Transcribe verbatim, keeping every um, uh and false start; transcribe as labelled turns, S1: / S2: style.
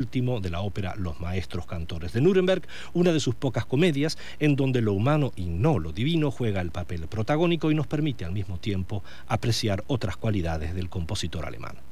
S1: último de la ópera Los Maestros Cantores de Nuremberg, una de sus pocas comedias en donde lo humano y no lo divino juega el papel protagónico y nos permite al mismo tiempo apreciar otras cualidades del compositor alemán.